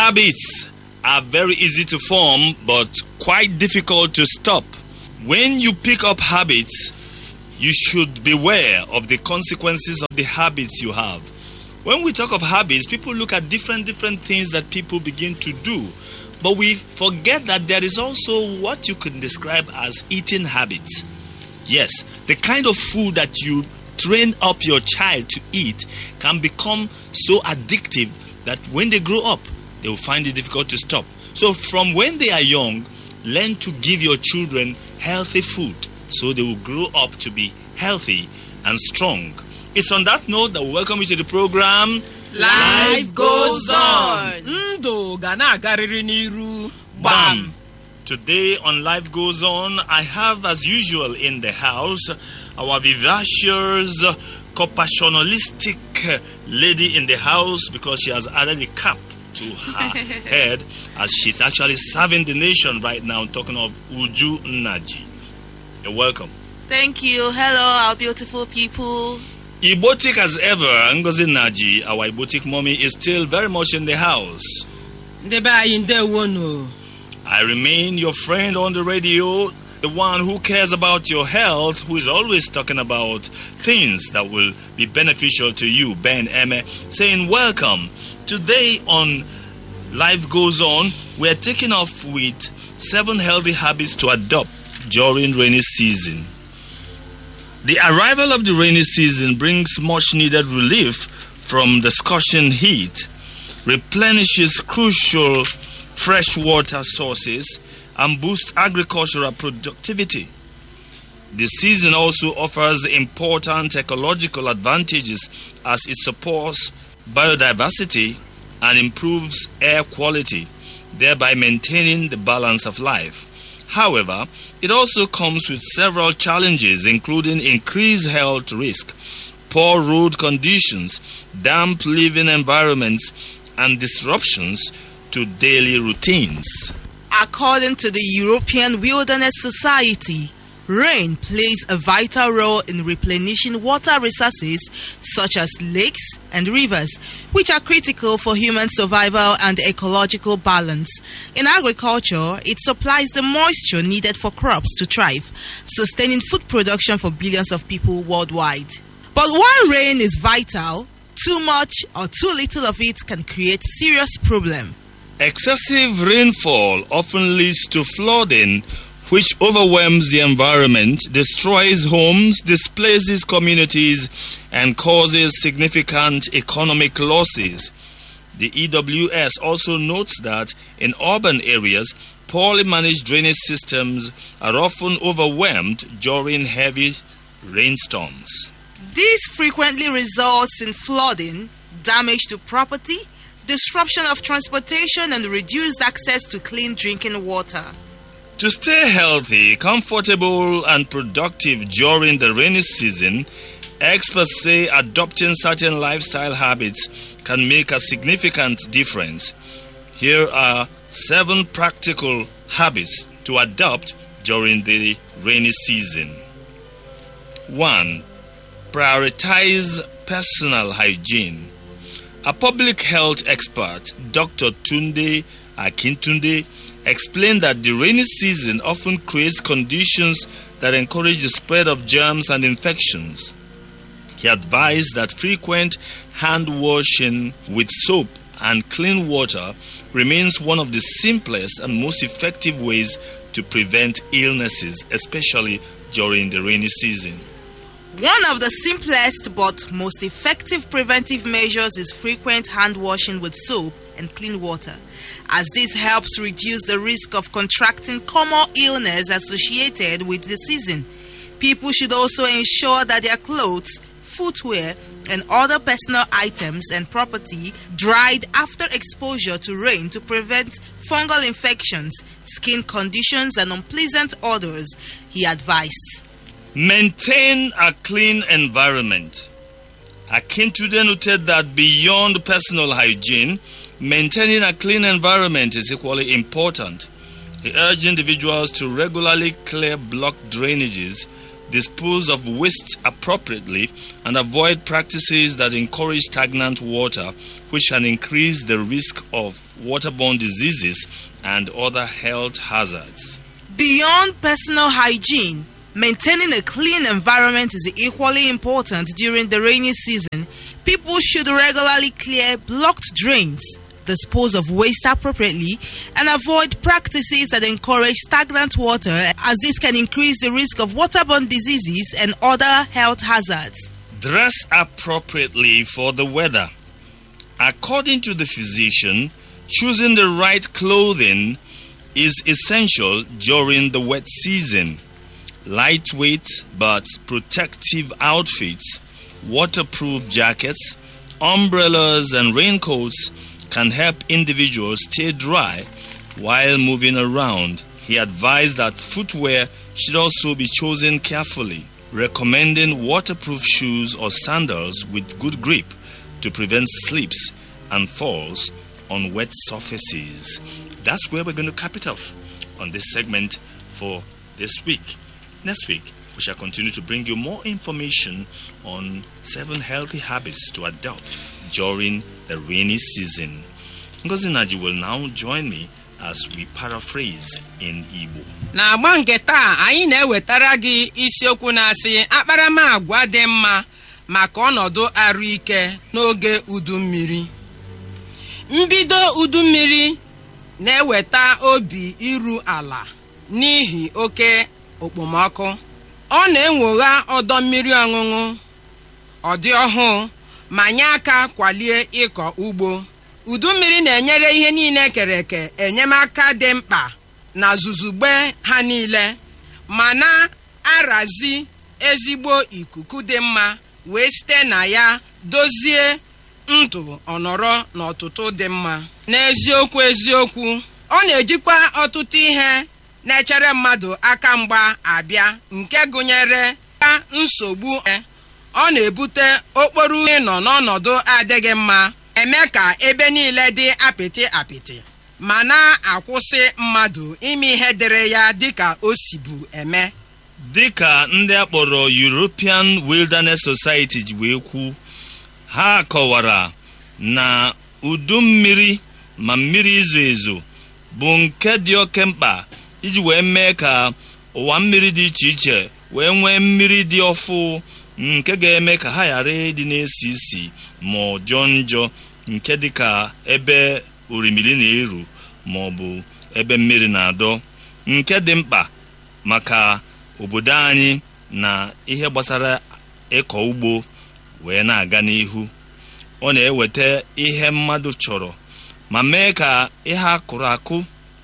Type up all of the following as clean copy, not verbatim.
Habits are very easy to form but quite difficult to stop. When you pick up habits, you should beware of the consequences of the habits you have. When we talk of habits, people look at different things that people begin to do. But we forget that there is also what you could describe as eating habits. Yes, the kind of food that you train up your child to eat can become so addictive that when they grow up, they will find it difficult to stop. So from when they are young, learn to give your children healthy food so they will grow up to be healthy and strong. It's on that note that we welcome you to the program Life Goes On. Bam! Today on Life Goes On, I have, as usual in the house, our vivacious, compassionalistic lady in the house, because she has added a cap to her head as she's actually serving the nation right now, talking of Uju Nnaji. You're welcome. Thank you. Hello, our beautiful people. Ibotic as ever, Ngozi Nnaji, our Ibotic mommy, is still very much in the house. I remain your friend on the radio, the one who cares about your health, who is always talking about things that will be beneficial to you, Ben Eme, saying welcome. Today on Life Goes On, we are taking off with 7 healthy habits to adopt during rainy season. The arrival of the rainy season brings much needed relief from the scorching heat, replenishes crucial freshwater sources, and boosts agricultural productivity. The season also offers important ecological advantages as it supports biodiversity and improves air quality, thereby maintaining the balance of life. However, it also comes with several challenges, including increased health risk, poor road conditions, damp living environments, and disruptions to daily routines. According to the European Wilderness Society, rain plays a vital role in replenishing water resources such as lakes and rivers, which are critical for human survival and ecological balance. In agriculture, it supplies the moisture needed for crops to thrive, sustaining food production for billions of people worldwide. But while rain is vital, too much or too little of it can create serious problems. Excessive rainfall often leads to flooding, which overwhelms the environment, destroys homes, displaces communities, and causes significant economic losses. The EWS also notes that in urban areas, poorly managed drainage systems are often overwhelmed during heavy rainstorms. This frequently results in flooding, damage to property, disruption of transportation, and reduced access to clean drinking water. To stay healthy, comfortable, and productive during the rainy season, experts say adopting certain lifestyle habits can make a significant difference. Here are 7 practical habits to adopt during the rainy season. 1. Prioritize personal hygiene. A public health expert, Dr. Tunde Akintunde, explained that the rainy season often creates conditions that encourage the spread of germs and infections. He advised that frequent hand washing with soap and clean water remains one of the simplest and most effective ways to prevent illnesses, especially during the rainy season. One of the simplest but most effective preventive measures is frequent hand washing with soap and clean water, as this helps reduce the risk of contracting common illness associated with the season. People should also ensure that their clothes, footwear, and other personal items and property dried after exposure to rain to prevent fungal infections, skin conditions, and unpleasant odors, he advised. Maintain a clean environment. Akintunde noted that beyond personal hygiene, maintaining a clean environment is equally important. He urged individuals to regularly clear blocked drainages, dispose of waste appropriately, and avoid practices that encourage stagnant water, which can increase the risk of waterborne diseases and other health hazards. Beyond personal hygiene, maintaining a clean environment is equally important during the rainy season. People should regularly clear blocked drains, dispose of waste appropriately, and avoid practices that encourage stagnant water, as this can increase the risk of waterborne diseases and other health hazards. Dress appropriately for the weather. According to the physician, choosing the right clothing is essential during the wet season. Lightweight but protective outfits, waterproof jackets, umbrellas, and raincoats can help individuals stay dry while moving around. He advised that footwear should also be chosen carefully, recommending waterproof shoes or sandals with good grip to prevent slips and falls on wet surfaces. That's where we're going to cap it off on this segment for this week. Next week, we shall continue to bring you more information on 7 healthy habits to adopt during the rainy season. Ngozi Naji will now join me as we paraphrase in Igbo. Na agba nke taa anyị na-ewetara gị isiokwu na-asị akparamagwa dị mma maka ọnọdụ arụike n'oge udu mmiri. Mbido udu mmiri na-eweta obi iru ala n'ihi oke okpomọkụ. Ọ na-enwogha ọdọ mmiri ọṅụṅụ ọdị ọhụụ ma nye aka kwalie ịkọ ugbo. Udu mmiri na-enyere ihe niile kere eke enyemaka dị mkpa na zuzugbe ha niile, ma na-arazi ezigbo ikuku dị mma wee site na ya dozie ndụ ọnọrọ n'ọtụtụ dị mma. N'eziokwu ọ na-ejikwa ọtụtụ ihe na-echere mmadụ aka mgba abịa, nke gụnyere nsogbu. Ọ na-ebute okporo ụzọ nọ n'ọnọdụ adịghị mma, eme ka ebe niile dị apịtị ma na-akwụsị mmadụ ime ihe dịrị ya dịka o sibu eme. Dịka ndị akpọrọ European Wilderness Society ji wee kwu, ha kọwara na udu mmiri ma mmiri izo ezo bụ nke dị oke mkpa iji wee mee ka ụwa mmiri dị iche iche wee nwee mmiri dị ọfụ, nke ga-eme ka ha ghara ịdị na-esi isi ma ọjọọ njọ, nke dịka ebe orimiri na-eru ma ọ bụ ebe mmiri na-adọ, nke dị mkpa maka obodo anyị na ihe gbasara ịkọ ugbo wee na-aga n'ihu. Ọ na-eweta ihe mmadụ chọrọ ma mee ka ihe akụrụ akụ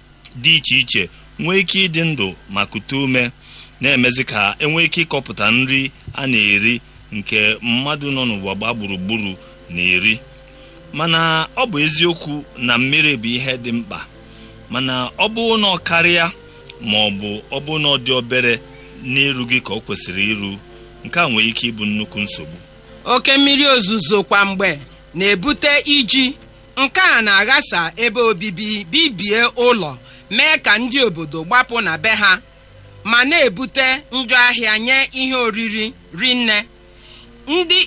dị iche iche nwee ike ịdị ndụ ma kute ume, na-emezi ka enwee ike ịkọpụta nri a na-eri nke mmadụ nọ n'ụwa gba gburugburu na-eri. Mana ọ bụ eziokwu na mmiri bụ ihe dị mkpa, mana ọ bụ na ọ karịa ma ọ bụ na ọ dị obere na-erughị ka ọ kwesịrị iru, nke a nwere ike ịbụ nnukwu nsogbu. Oke mmiri ozuzo kwa mgbe na-ebute iji, nke a na-aghasa ebe obibi, bibie ụlọ, mee ka ndị obodo gbapụ na be ha, ma na-ebute njọ ahịa nye ihe oriri rinne. Ndị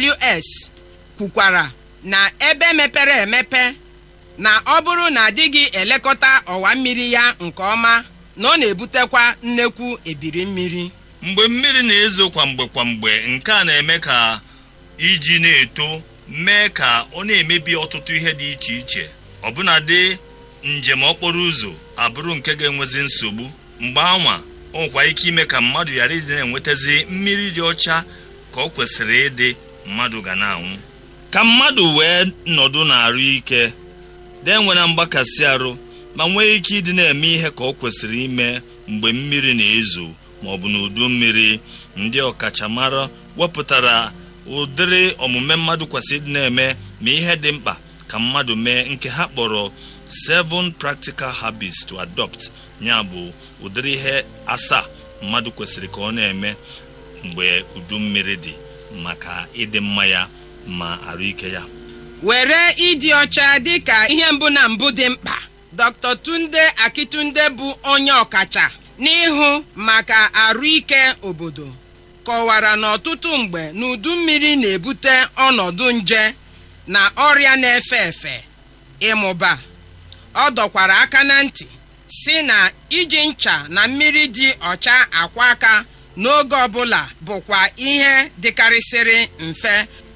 EWS kwukwara na ebe mepere emepe na ọ bụrụ na adịghị elekọta ọwa mmiri ya nke ọma, na ọ na-ebutekwa nnekwu ebiri mmiri. Mgbe mmiri na-ezo kwa mgbe, nke a na-eme ka iji na-eto, mee ka ọ na-emebi ọtụtụ ihe dị iche iche, ọbụnadị njem okporo ụzọ abụrụ nke ga-enwezi nsogbu. Mgbe anwa ọ nwekwa ike ime ka mmadụ ghara ịdị na-enwetazi mmiri dị ọcha ka ọ kwesịrị ịdị, mmadụ ga na-anwụ. Ka mmadụ wee nọdụ na-arụ ike, na-enwe na mgbakasị arụ, ma nwee ike ịdị na-eme ihe ka ọ kwesịrị ime mgbe mmiri na-ezo ma ọ bụ n'udu mmiri, ndị ọkachamara wepụtara ụdịrị omume mmadụ kwesịrị ịdị na-eme ma ihe dị mkpa ka mmadụ mee, nke ha kpọrọ 7 practical habits to adopt. Ya bụ ụdịrị ihe 7 mmadụ kwesịrị ka ọ na-eme mgbe udu mmiri dị, maka ịdị mma ya ma arụike ya. Were ịdị ọcha dịka ihe mbụ na mbụ dị mkpa. Dr. Tunde Akitunde bụ onye ọkacha n'ihu maka arụike obodo kọwara na ọtụtụ mgbe n'udu mmiri na-ebute ọnọdụ nje na ọrịa na-efe efe ịmụba. Ọ dọkwara aka na ntị si na iji ncha na mmiri dị ọcha akwa aka n'oge ọbụla bụkwa ihe dịkarịsịrị mfe